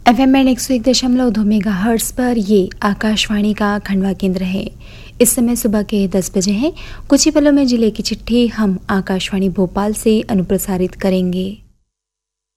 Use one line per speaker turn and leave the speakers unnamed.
FM band 101.2 megahertz पर ये आकाशवाणी का खंडवा केंद्र है। इस समय सुबह के 10 बजे हैं। कुछ ही पलों में जिले की चिट्ठी हम आकाशवाणी भोपाल से अनुप्रसारित करेंगे।